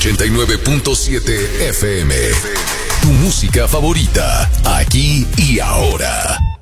89.7 FM. Tu música favorita, aquí y ahora.